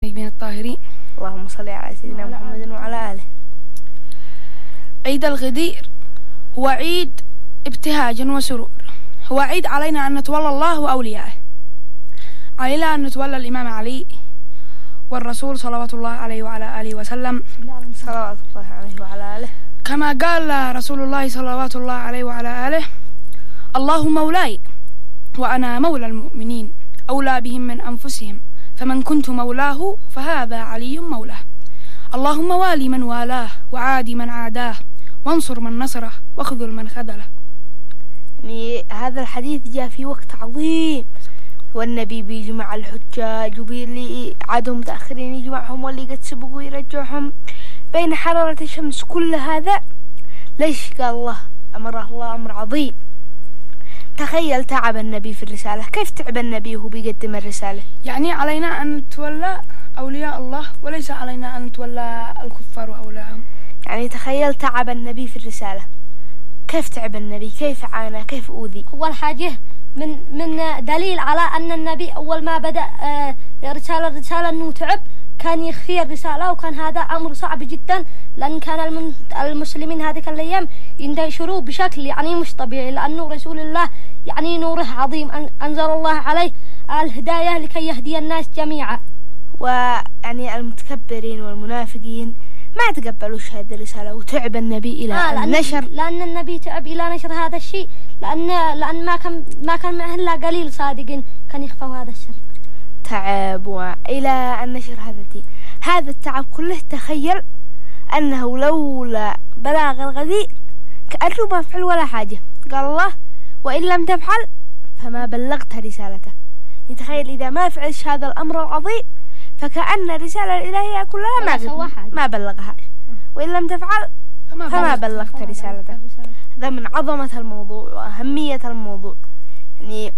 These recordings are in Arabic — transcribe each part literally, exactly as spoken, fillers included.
الطيبين الطاهرين. اللهم صل على سيدنا محمد وعلى آله. عيد الغدير هو عيد ابتهاج وسرور، هو عيد علينا أن نتولى الله وأوليائه، علينا أن نتولى الإمام علي والرسول صلوات الله عليه وعلى آله وسلم، صلوات الله عليه وعلى آله، كما قال رسول الله صلوات الله عليه وعلى آله: الله مولاي وأنا مولى المؤمنين، أولى بهم من أنفسهم، فمن كنت مولاه فهذا علي مولاه. اللهم والي من والاه وعادي من عاداه وانصر من نصره واخذل من خذله. يعني هذا الحديث جاء في وقت عظيم، والنبي بيجمع الحجاج وبيلي عادهم متأخرين يجمعهم، واللي قد سبقوا يرجعهم بين حرارة الشمس. كل هذا ليش؟ قال الله أمره الله أمر عظيم. تخيل تعب النبي في الرسالة، كيف تعب النبي وهو بيقدم الرسالة؟ يعني علينا أن نتولى أولياء الله وليس علينا أن نتولى الكفار وأولياءهم. يعني تخيل تعب النبي في الرسالة، كيف تعب النبي، كيف عانى، كيف أوذي. أول حاجة من من دليل على أن النبي أول ما بدأ رسالة الرسالة أنه تعب، كان يخفي الرسالة، وكان هذا أمر صعب جدا، لأن كان المسلمين هذيك الأيام ينتشروا بشكل يعني مش طبيعي، لأنه رسول الله يعني نوره عظيم، أنزل الله عليه الهداية لكي يهدي الناس جميعا. ويعني المتكبرين والمنافقين ما تقبلوش هذه الرسالة، وتعب النبي إلى آه النشر، لأن النبي تعب إلى نشر هذا الشيء، لأن لأن ما كان ما كان معه إلا قليل صادقين كان يخفوا هذا السر. تعب وإلى النشر هذا الدين. هذا التعب كله تخيل أنه لولا بلاغ الغدير كأنه ما فعل ولا حاجة. قال الله: وإن لم تفعل فما بلغت رسالتك. يتخيل إذا ما فعلش هذا الأمر العظيم فكأن الرسالة الإلهية كلها ما ما بلغها، وإن لم تفعل فما بلغت رسالتك. هذا من عظمة الموضوع وأهمية الموضوع. يعني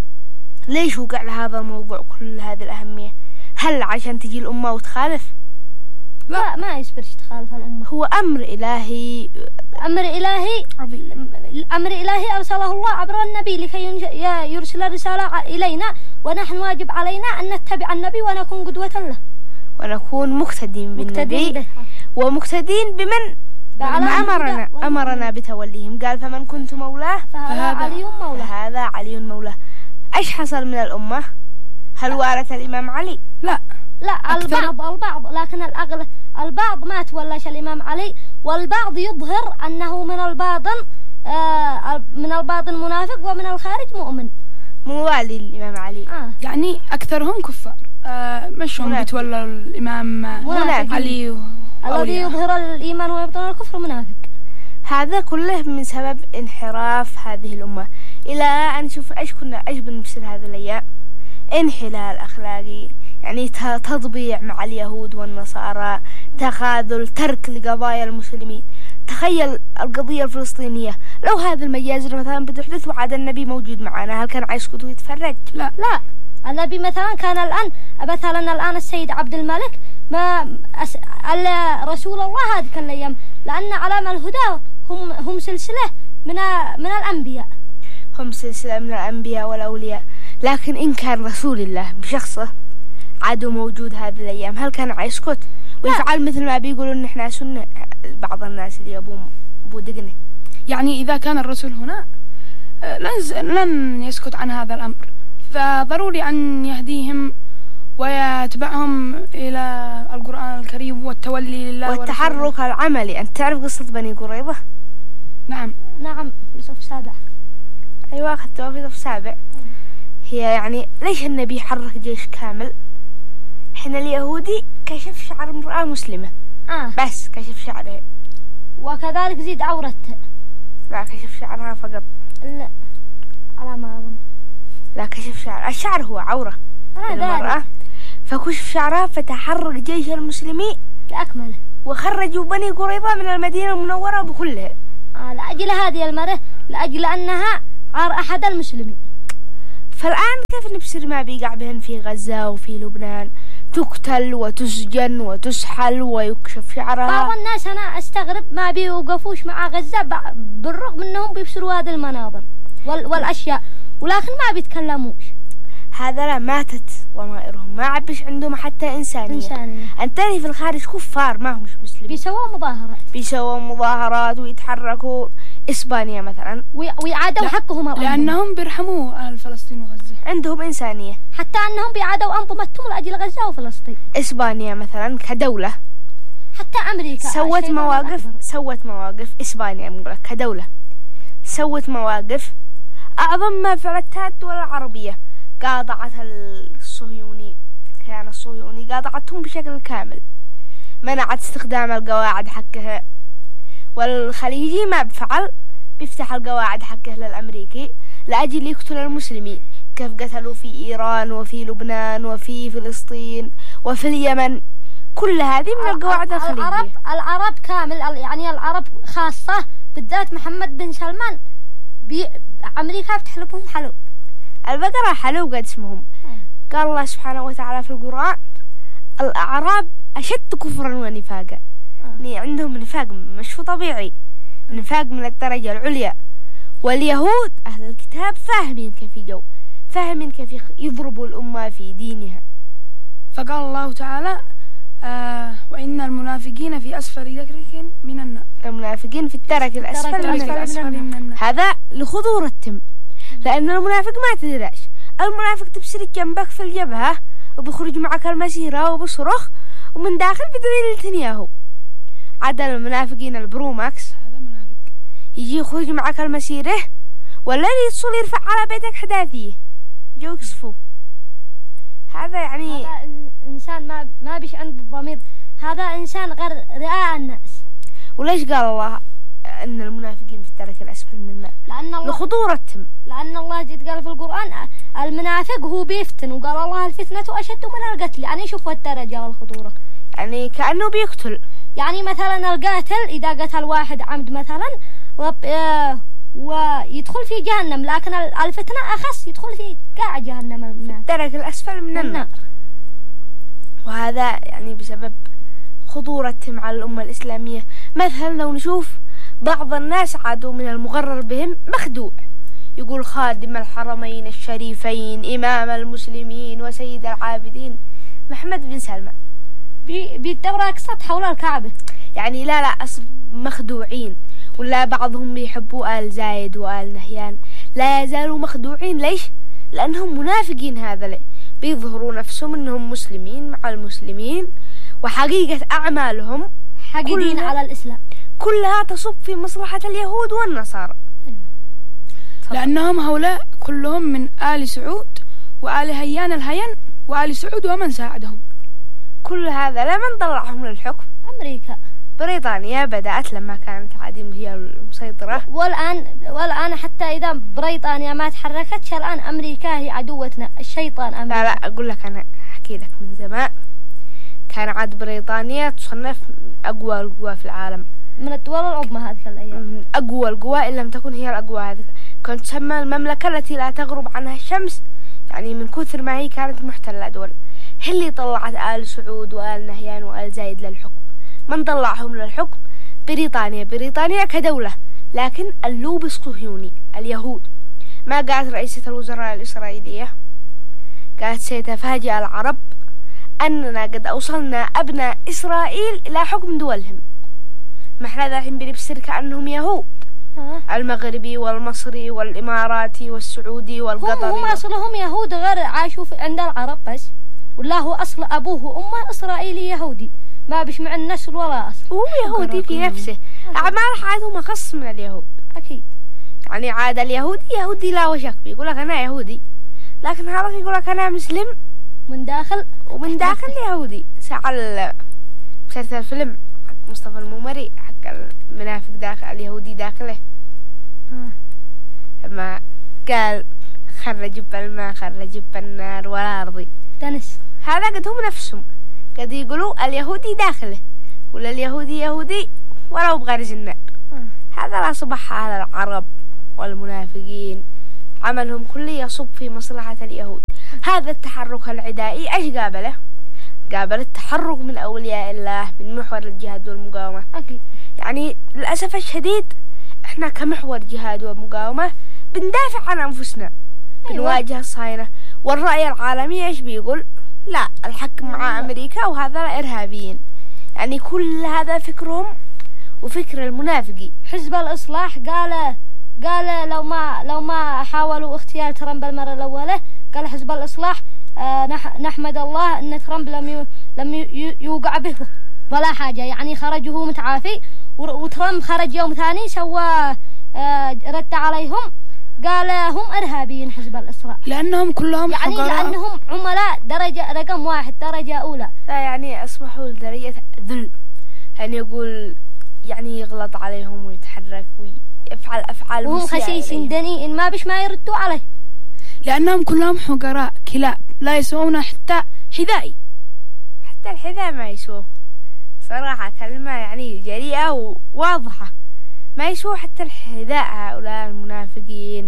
ليش وقع لهذا الموضوع كل هذه الأهمية؟ هل عشان تجي الأمة وتخالف؟ لا, لا ما يصبرش تخالف الأمة، هو أمر إلهي، أمر إلهي أمر إلهي أرسله الله عبر النبي لكي يرسل الرسالة إلينا، ونحن واجب علينا أن نتبع النبي ونكون قدوة له، ونكون مقتدين بالنبي ومقتدين بمن أمرنا أمرنا بتوليهم. قال: فمن كنت مولاه فهذا علي مولاه، فهذا علي مولاه. إيش حصل من الأمة؟ هل وارث الإمام علي؟ لا لا، البعض البعض لكن الأغلب البعض ما تولش الإمام علي، والبعض يظهر أنه من الباطن آه من الباطن منافق ومن الخارج مؤمن موالي الإمام علي. آه. يعني أكثرهم كفار، آه مشهم بيتولى الإمام منافق. علي الذي يظهر الإيمان ويبطن الكفر منافق. هذا كله من سبب انحراف هذه الأمة. إلى أن نشوف إيش كنا إيش بنمثل هذه الأيام: انحلال أخلاقي، يعني تطبيع مع اليهود والنصارى، تخاذل، ترك لقضايا المسلمين. تخيل القضية الفلسطينية، لو هذا المجازر مثلا بتحدث وعاد النبي موجود معنا، هل كان عايزكم يتفرج؟ لا لا، النبي مثلا كان الآن مثلا الآن السيد عبد الملك ما أس... رسول الله هذه الأيام، لأن علامة الهدى هم هم سلسلة من من الأنبياء، هم سلسلة من الأنبياء والأولياء. لكن إن كان رسول الله بشخصه عدو موجود هذه الأيام، هل كان عيسكت ويفعل مثل ما بيقولون نحن سنة بعض الناس اللي يبون بودقنه؟ يعني إذا كان الرسول هنا لن لن يسكت عن هذا الأمر، فضروري أن يهديهم ويتبعهم إلى القرآن الكريم والتولي لله والتحرك ورسوله. العملي. أنت تعرف قصة بني قريظة؟ نعم نعم، في صف سابع. أيوة أخذتها في صف سابع. هي يعني ليش النبي حرك جيش كامل؟ حين اليهودي كشف شعر امرأة مسلمة آه. بس كشف شعرها، وكذلك زيد عورتها. لا كشف شعرها فقط. لا على ما أظن. لا كشف شعر، الشعر هو عورة آه المرأة، فكشف شعرها فتحرك جيش المسلمين بأكمله وخرجوا بني قريظة من المدينة المنورة بكلها. آه لأجل هذه المرة، لأجل أنها عار أحد المسلمين. فالآن كيف نبصر ما بيقع بهن في غزة وفي لبنان؟ تقتل وتسجن وتسحل ويكشف شعرها. بعض الناس أنا أستغرب ما بيوقفوش مع غزة بالرغم أنهم بيبصروا هذه المناظر والأشياء، ولكن ما بيتكلموش. هذا لا ماتت ضمائرهم، ما عبش عندهم حتى إنسانية. إنسانية. أنتني في الخارج كفار ما هم مش مسلمين، بيسووا مظاهرات بيسووا مظاهرات ويتحركوا. إسبانيا مثلا وي- ويعادوا حقهم الأنظمة. لأنهم بيرحموا أهل فلسطين وغزة، عندهم إنسانية. حتى أنهم بيعادوا أنظمتهم لأجل غزة وفلسطين. إسبانيا مثلا كدولة حتى أمريكا سوت الشيطان مواقف الأكبر. سوت مواقف إسبانيا نقول كدولة سوت مواقف أعظم ما فعلتها الدول العربية. قاطعت الصهيوني الكيان الصهيوني، قاطعتهم بشكل كامل، منعت استخدام القواعد حقها. والخليجي ما بفعل، بيفتح القواعد حقه للأمريكي لأجل يقتل المسلمين، كيف قتلوا في إيران وفي لبنان وفي فلسطين وفي اليمن. كل هذه من القواعد الخليجية. العرب العرب كامل يعني العرب خاصة بالذات محمد بن سلمان بي أمريكا بتحلب لهم حلو. البقرة حلو قد اسمهم. قال الله سبحانه وتعالى في القرآن الأعراب أشد كفرا ونفاقا. يعني عندهم نفاق مش طبيعي، نفاق من الدرجة العليا. واليهود أهل الكتاب فاهمين كيف يجو، فاهمين كيف يضربوا الأمة في دينها. فقال الله تعالى آه وإن المنافقين في أسفل درك من النار. المنافقين في الدرك الأسفل من الأسفل الأسفل من النار. هذا لخضور التم، لأن المنافق ما تدريش. المنافق تبسرك جنبك في الجبهة وبخرج معك المسيرة وبصرخ ومن داخل بدري لتنياهو. عدا المنافقين البروماكس هذا منافق يجي يخرج معك المسيرة ولا يتصل يرفع على بيتك حداثيه يجوا يقصفوا. هذا يعني هذا إن- إنسان ما ما بيش عنده ضمير، هذا إنسان غير رئاء الناس. وليش قال الله أن المنافقين في الدرك الأسفل من النار؟ لأن الله لخضور التم. لأن الله جد قال في القرآن المنافق هو بيفتن، وقال الله الفتنة أشد من القتل. يعني شوفوا الدرجة والخطورة. يعني كأنه بيقتل. يعني مثلا القاتل إذا قتل واحد عمد مثلا رب آه ويدخل في جهنم، لكن الفتنة أخس يدخل في قاع جهنم المنافق. الدرك الأسفل من النار. وهذا يعني بسبب خطورة التم على الأمة الإسلامية. مثلا لو نشوف بعض الناس عادوا من المغرر بهم مخدوع، يقول خادم الحرمين الشريفين إمام المسلمين وسيد العابدين محمد بن سلمان. بي بالدورة قصة حول الكعبة. يعني لا لا أصب مخدوعين. ولا بعضهم بيحبوا آل زايد وآل نهيان، لا يزالوا مخدوعين. ليش؟ لأنهم منافقين. هذا ليه بيظهروا نفسهم أنهم مسلمين مع المسلمين، وحقيقة أعمالهم حقدين على الإسلام كلها تصب في مصلحة اليهود والنصارى. لأنهم هؤلاء كلهم من آل سعود وآل هيان الهين وآل سعود ومن ساعدهم. كل هذا لمن طلعهم للحكم؟ أمريكا. بريطانيا بدأت لما كانت عادي هي المسيطرة، والآن والآن حتى إذا بريطانيا ما تحركتش الآن أمريكا هي عدوتنا الشيطان. أمريكا. لا لا أقول لك أنا أحكي لك من زمان كان عاد بريطانيا تصنف من أقوى القوى في العالم، من الدول العظمى هذه الأيام، من أقوى القوى إن لم تكن هي الأقوى. هذه كانت تسمى المملكة التي لا تغرب عنها الشمس، يعني من كثر ما هي كانت محتلة دول. هي اللي طلعت آل سعود وآل نهيان وآل زايد للحكم. من طلعهم للحكم؟ بريطانيا. بريطانيا كدولة، لكن اللوب الصهيوني اليهود. ما قالت رئيسة الوزراء الإسرائيلية قالت سيتفاجأ العرب أننا قد أوصلنا أبناء إسرائيل إلى حكم دولهم. ما احنا ذاحين بنبصر كأنهم يهود. المغربي والمصري والإماراتي والسعودي والقطري. هم هم أصلهم يهود غير عاشوا عند العرب بس، ولا هو أصل أبوه وأمه إسرائيلي يهودي، ما بيش مع النسل ولا أصل. هو يهودي في نفسه، أعمال حياتهم أخص من اليهود. أكيد. يعني عاد اليهودي يهودي لا وشك، بيقول لك أنا يهودي، لكن هذا يقول لك أنا مسلم من داخل ومن داخل يهودي. سأل مسلسل الفيلم حق مصطفى الممري حق المنافق داخل اليهودي داخله، لما قال خرج بالماء خرج بالنار ولا أرضي دنس. هذا قد هم نفسهم قد يقولوا اليهودي داخله، ولا اليهودي يهودي ولو بغرج النار. هذا لا صبح على العرب والمنافقين، عملهم كله يصب في مصلحة اليهود. هذا التحرك العدائي ايش قابله؟ قابل التحرك من أولياء الله من محور الجهاد والمقاومة. أكيد. يعني للأسف الشديد احنا كمحور جهاد ومقاومة بندافع عن أنفسنا، بنواجه الصهاينة، والرأي العالمي إيش بيقول؟ لا، الحق مع أمريكا وهذا إرهابيين. يعني كل هذا فكرهم وفكر المنافقين. حزب الإصلاح قال قال لو ما لو ما حاولوا اغتيال ترامب المرة الأولى، قال حزب الإصلاح آه نح نحمد الله أن ترامب لم ي لم ي يوقع به ولا حاجة، يعني خرج وهو متعافي، وترامب خرج يوم ثاني سوى آه رد عليهم، قال هم إرهابيين حزب الإصلاح لأنهم كلهم يعني حقراء. لأنهم عملاء درجة رقم واحد، درجة أولى. لا يعني أصبحوا لدرجة ذل، يعني يقول يعني يغلط عليهم ويتحرك ويفعل أفعال وهم خسيسين دنيئين ما بش ما يردوا عليه، لأنهم كلهم حقراء كلاب لا يسوون حتى حذائي. حتى الحذاء ما يسووا صراحة، كلمة يعني جريئة وواضحة، ما يسووا حتى الحذاء هؤلاء المنافقين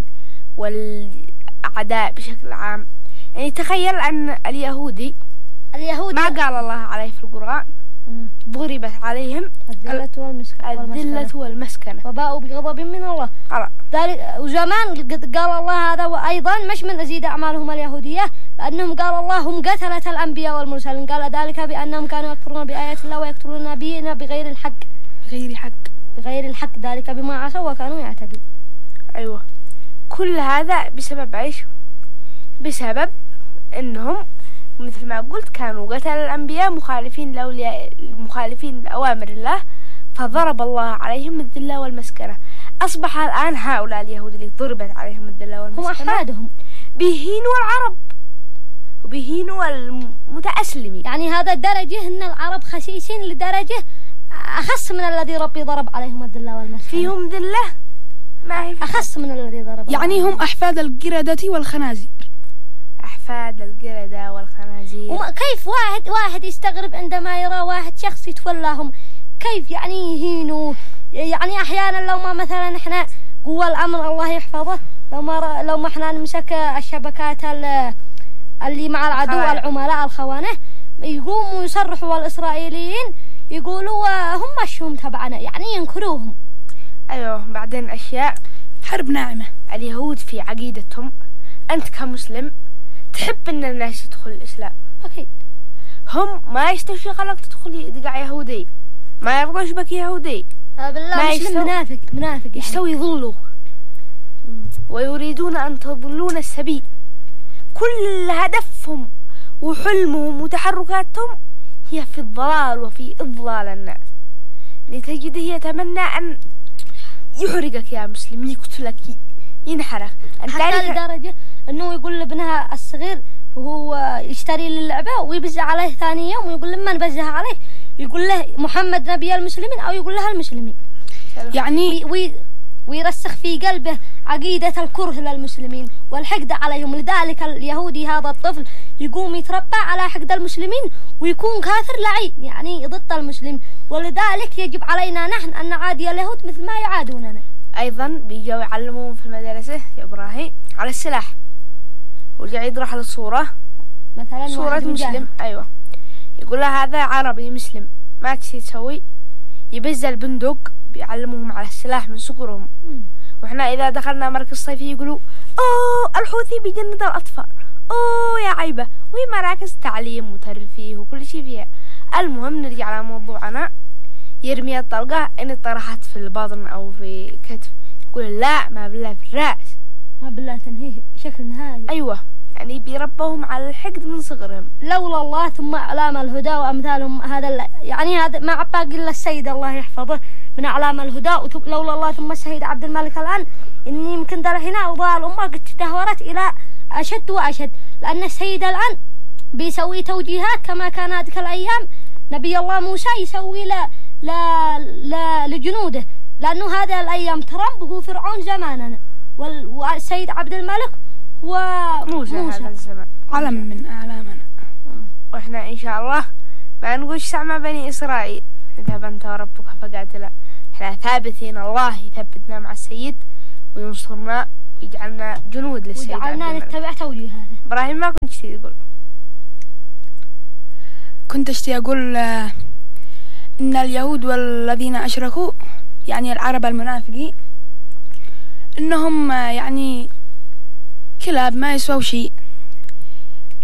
والأعداء بشكل عام. يعني تخيل أن اليهودي اليهود ما قال الله عليه في القرآن ضربت عليهم الذلة والمسكنة الذلة والمسكنة وباءوا بغضب من الله. وزمان قال الله هذا، وأيضا مش من أزيد أعمالهم اليهودية، لأنهم قال الله هم قتلة الأنبياء والمرسلين، قال ذلك بأنهم كانوا يكفرون بآيات الله ويقتلون نبينا بغير الحق بغير حق بغير الحق ذلك بما عصوا وكانوا يعتدون. أيوة، كل هذا بسبب ايش؟ بسبب انهم مثل ما قلت كانوا قتل الأنبياء مخالفين لأولياء مخالفين لأوامر الله، فضرب الله عليهم الذلة والمسكنة. أصبح الآن هؤلاء اليهود اللي ضربت عليهم الذلة والمسكنة هم أحفادهم بيهينوا العرب وبيهينوا المتأسلمين. يعني هذا الدرجة إن العرب خسيسين لدرجة أخص من الذي ربي ضرب عليهم الذلة والمسكنة، فيهم ذلة ما هي أخص من الذي ضرب يعني هم أحفاد القردة والخنازير. أحفاد القردة والخنازير. وكيف واحد واحد يستغرب عندما يرى واحد شخص يتولاهم، كيف يعني يهينوا؟ يعني أحيانا لو ما مثلا إحنا قوة الأمر الله يحفظه، لو ما لو ما إحنا نمسك الشبكات اللي مع العدو الخوانة. العملاء الخوانة، يقوموا يصرحوا الإسرائيليين يقولوا هم مشهم تبعنا، يعني ينكروهم. أيوه، بعدين أشياء حرب ناعمة. اليهود في عقيدتهم أنت كمسلم تحب أن الناس يدخل الإسلام، أكيد هم ما يستوشي خلق تدخل دقع يهودي، ما يرضوش بك يهودي، بالله ما مسلم يستو... منافق منافق يعني. يستوي يضلوه ويريدون أن تضلون السبيل. كل هدفهم وحلمهم وتحركاتهم هي في الضلال وفي إضلال الناس. لتجده يتمنى أن يحرقك يا مسلم، يقتلك، ينحرق. حتى لدرجة أنه يقول لابنها الصغير وهو يشتري للعبة ويبزع عليه ثاني يوم ويقول لما نبزها عليه يقول له محمد نبي المسلمين أو يقول لها المسلمين، يعني وي ويرسخ في قلبه عقيدة الكره للمسلمين والحقد عليهم. لذلك اليهودي هذا الطفل يقوم يتربى على حقد المسلمين ويكون كافر لعين، يعني ضد المسلم. ولذلك يجب علينا نحن أن نعادي اليهود مثل ما يعادوننا. أيضا بيجوا يعلمون في المدرسة يا إبراهيم على السلاح، ورجع يطرح له صورة مثلا صورة مسلم، أيوة، يقول له هذا عربي مسلم، ما تشي تسوي، يبزل البندق، بيعلموهم على السلاح من صغرهم. وإحنا إذا دخلنا مركز صيفي يقولوا أوه الحوثي بيجند الأطفال، أوه يا عيبة، وهي مراكز تعليم وترفيه وكل شيء فيها. المهم نرجع على موضوعنا، يرمي الطلقة إن طرحت في البطن أو في كتف، يقول لا ما بالله في الرأس، ما بالله تنهيه شكل نهائي. أيوة، يعني بيربوهم على الحقد من صغرهم. لولا الله ثم أعلام الهدى وأمثالهم، هذا يعني هذا ما عباقي إلا السيد الله يحفظه من أعلام الهدى. لولا الله ثم السيد عبد الملك الآن إني يمكن هنا أوضاع الأمة قد تدهورت إلى أشد وأشد، لأن السيد الآن بيسوي توجيهات كما كان هذيك الأيام نبي الله موسى يسوي ل ل ل لجنوده، لأنه هذا الأيام ترامب هو فرعون زماننا، والسيد عبد الملك هو موسى, موسى. هذا الزمان علم من أعلامنا. وإحنا إن شاء الله ما نقول سمع بني إسرائيل اذهب أنت وربك فقاتلا، إحنا ثابتين، الله يثبتنا مع السيد وينصرنا ويجعلنا جنود للسيد ويجعلنا نتبع توجيهاته. إبراهيم ما كنت شيء تقول؟ كنت أشتي أقول إن اليهود والذين أشركوا يعني العرب المنافقين إنهم يعني كلاب ما يسووا شيء،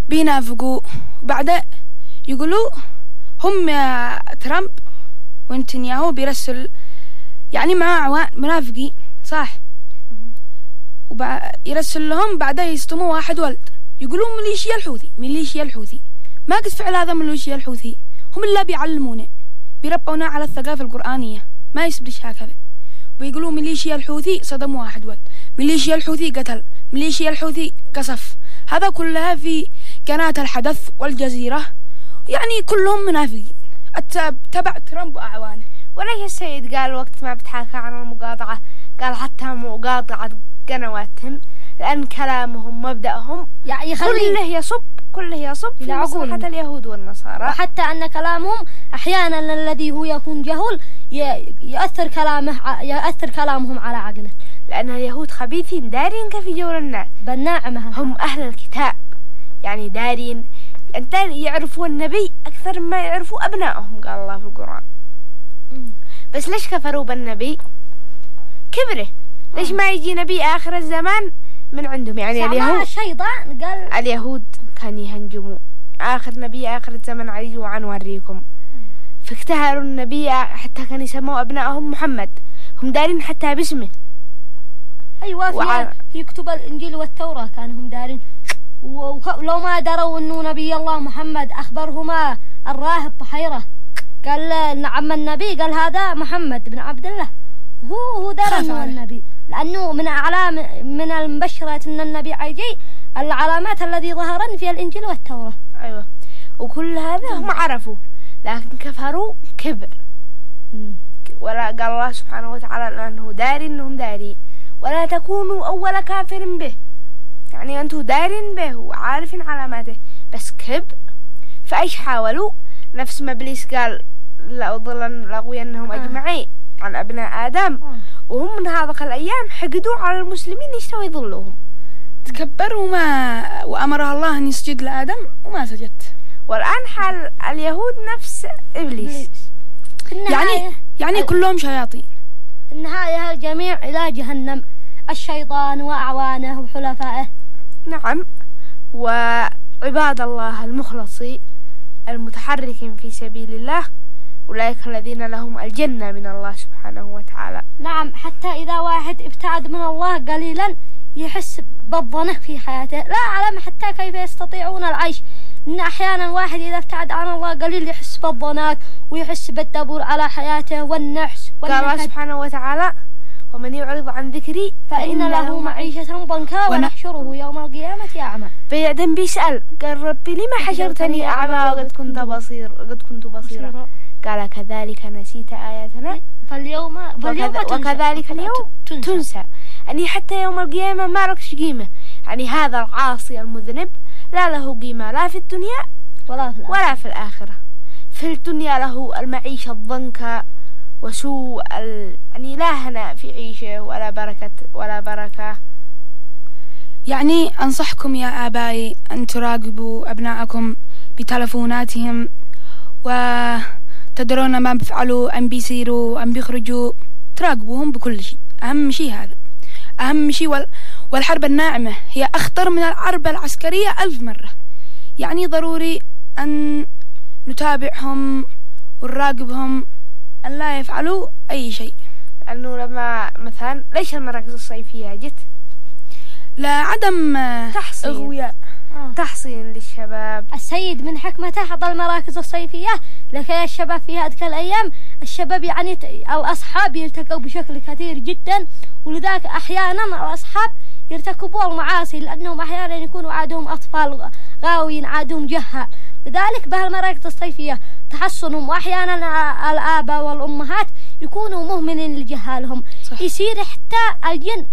بينافقوا بعد يقولوا هم يا ترامب ونتنياهو بيرسل يعني مع منافقين صح، ويرسل لهم بعدها يستموا واحد ولد يقولون ميليشيا الحوثي ميليشيا الحوثي. ما قد فعل هذا ميليشيا الحوثي، هم اللي بيعلمونا بيربونا على الثقافة القرآنية، ما يسبلش هكذا. ويقولوا ميليشيا الحوثي صدموا واحد ولد، ميليشيا الحوثي قتل، ميليشيا الحوثي قصف. هذا كلها في قناة الحدث والجزيرة، يعني كلهم منافقين تبع ترامب وأعوانه. وليش السيد قال وقت ما بتحاكى عن المقاطعة قال حتى مقاطعة قنواتهم، لأن كلامهم مبدأهم يعني كله يصب كله يصب في مصلحة اليهود والنصارى، وحتى أن كلامهم أحيانا الذي هو يكون جهول يؤثر كلامه يؤثر كلامهم على عقله، لأن اليهود خبيثين دارين كيف يجور الناس بالناعمة. هم أهل الكتاب يعني دارين أنت يعرفوا النبي أكثر ما يعرفوا أبنائهم، قال الله في القرآن. بس ليش كفروا بالنبي؟ كبره. ليش ما يجي نبي آخر الزمان من عندهم؟ يعني اليهود الشيطان قال اليهود كان يهنجموا آخر نبي آخر الزمن علي وعن وريكم، فاكتهروا النبي حتى كان يسموا أبنائهم محمد، هم دارين حتى باسمه. أيوة في, في كتب الإنجيل والتوراة كانوا هم دارين، ولو ما دروا أنه نبي الله محمد أخبرهما الراهب بحيرة قال نعم النبي، قال هذا محمد بن عبد الله، هو هو درى أنه النبي، لأنه من أعلام من المبشرة أن النبي عيجي العلامات الذي ظهرن في الإنجيل والتوراة. أيوة وكل هذا هم عرفوا، لكن كفروا كبر. ولا قال الله سبحانه وتعالى أنه داري أنهم دارين، ولا تكونوا أول كافر به، يعني أنتم دارين به وعارفين علاماته بس كبر. فإيش حاولوا؟ نفس ما إبليس قال لأضلن لأغوينهم أجمعين عن أبناء آدم، وهم من هذه الأيام حقدوا على المسلمين يشتوا يضلوهم، تكبروا وما وأمرها الله أن يسجد لآدم وما سجد. والآن حال اليهود نفس إبليس، يعني يعني كلهم شياطين. النهاية الجميع إلى جهنم، الشيطان وأعوانه وحلفائه. نعم، وعباد الله المخلصين المتحركين في سبيل الله أولئك الذين لهم الجنة من الله سبحانه وتعالى. نعم، حتى إذا واحد ابتعد من الله قليلا يحس بالضنك في حياته، لا أعلم حتى كيف يستطيعون العيش. إن أحيانا واحد إذا ابتعد عن الله قليل يحس بالضنك ويحس بالدبور على حياته والنحس. قال الله سبحانه وتعالى ومن يعرض عن ذكري فإن له معيشة ضنكا ونحشره يوم القيامة أعمى. بعدين بيسأل قال ربي لما حشرتني أعمى وقد كنت بصير قد كنت بصيرا قال كذلك نسيت آياتنا فاليوم, فاليوم وكذ... وكذلك اليوم تنسى, تنسى. يعني حتى يوم القيامة ما لكش قيمة. يعني هذا العاصي المذنب لا له قيمة لا في الدنيا ولا في الآخرة, ولا في الآخرة. في الدنيا له المعيشة الضنكة وسوء ال... يعني لا هنا في عيشه ولا بركة ولا بركة. يعني أنصحكم يا آبائي أن تراقبوا أبنائكم بتلفوناتهم وتدرون ما بيفعلوا أم بيصيروا أم بيخرجوا، تراقبوهم بكل شيء. أهم شيء هذا أهم شيء. وال... والحرب الناعمة هي أخطر من الحرب العسكرية ألف مرة. يعني ضروري أن نتابعهم ونراقبهم أن لا يفعلوا أي شيء. لأنه لما مثلا ليش المراكز الصيفية جت؟ لعدم تحصين إغوياء آه. تحصين للشباب. السيد من حكمته حط المراكز الصيفية لكي الشباب في هذه الأيام الشباب يعني الأصحاب يلتقوا بشكل كثير جدا، ولذلك أحيانا الأصحاب يرتكبوا المعاصي لأنهم أحيانا يكونوا عادهم أطفال غاويين عادهم جهال. لذلك بهالمراكز الصيفية تحصنهم، وأحيانا الآباء والأمهات يكونوا مهملين لجهالهم صح. يصير حتى الجن.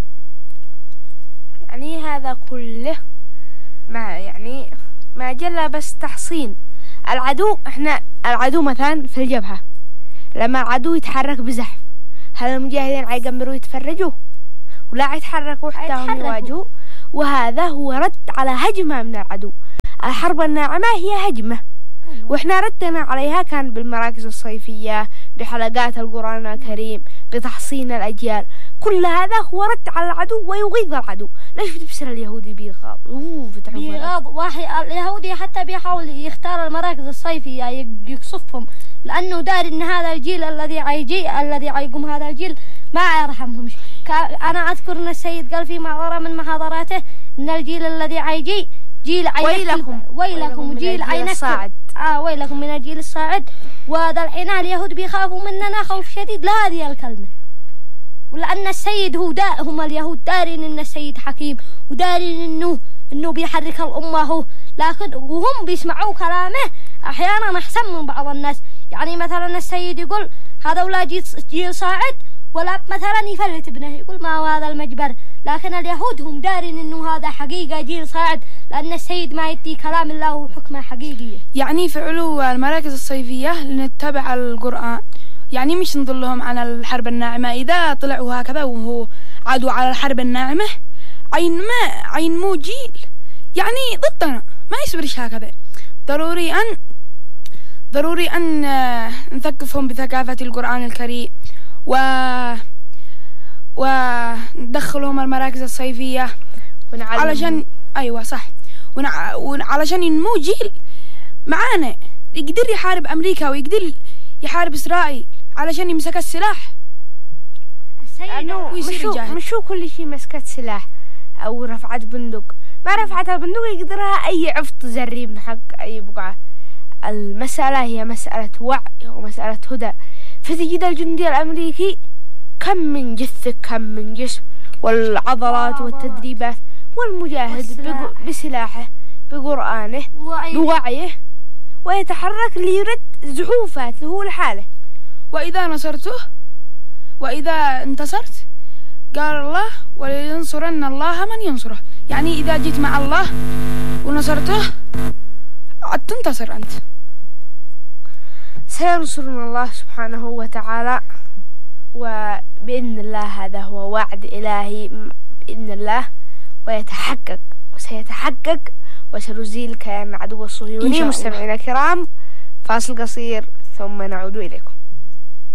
يعني هذا كله ما يعني ما جل بس تحصين العدو. احنا العدو مثلا في الجبهة لما العدو يتحرك بزحف هل المجاهدين عيقمروا يتفرجوا ولا يتحركوا حتى هم يواجهوا؟ وهذا هو رد على هجمة من العدو. الحرب الناعمة هي هجمة أيوة. وإحنا ردنا عليها كان بالمراكز الصيفية، بحلقات القرآن الكريم، بتحصين الأجيال. كل هذا هو رد على العدو ويغيظ العدو. ليش بتفسر اليهودي بيغاض؟ اوه بيغاض واحد اليهودي حتى بيحاول يختار المراكز الصيفية يقصفهم، لأنه داري إن هذا الجيل الذي عيجي الذي عيقوم هذا الجيل ما يرحمهمش. أنا أذكر أن السيد قال في محاضرة من محاضراته إن الجيل الذي عيجي جيل عينكل ويلكم ويلكم جيل عينكل آه ويلكم من الجيل الصاعد. وهذا الحين اليهود بيخافوا مننا خوف شديد لهذه الكلمة، ولأن السيد هو دا هم اليهود دارين إن السيد حكيم ودارين إنه إنه بيحرك الأمة هو، لكن وهم بيسمعوا كلامه أحيانا أحسن من بعض الناس. يعني مثلا السيد يقول هذا ولا جيل جيل صاعد، ولا مثلا يفلت ابنه يقول ما هو هذا المجبر، لكن اليهود هم دارين إنه هذا حقيقة جيل صاعد، لأن السيد ما يدي كلام الله وحكمه حقيقية. يعني فعلوا المراكز الصيفية لنتبع القرآن، يعني مش نضلهم عن الحرب الناعمة. إذا طلعوا هكذا وهو عادوا على الحرب الناعمة عين ما عين مو جيل يعني ضدنا، ما يصبرش هكذا. ضروري أن ضروري أن نثقفهم بثقافة القرآن الكريم و وندخلهم المراكز الصيفية علشان أيوة صح ونع... وعلشان ينمو جيل معانا يقدر يحارب أمريكا ويقدر يحارب إسرائيل علشان يمسك السلاح. لأنه مشو مشو كل شيء مسكت سلاح أو رفعت بندق، ما رفعت البندق يقدرها أي عفط زريب حق أي بقعة. المسألة هي مسألة وعي ومسألة هدى. فتجد الجندي الأمريكي كم من جثة كم من جسم والعضلات والتدريبات، والمجاهد بسلاحه بقرآنه بوعيه ويتحرك ليرد زحوفات له لحاله. وإذا نصرته وإذا انتصرت قال الله ولينصرن الله من ينصره، يعني إذا جيت مع الله ونصرته عد تنتصر أنت. سينصرنا الله سبحانه وتعالى، وبإذن الله هذا هو وعد إلهي بإذن الله، ويتحقق وسيتحقق وسنزيل كيان عدو الصهيوني. مستمعينا الكرام فاصل قصير ثم نعود إليكم.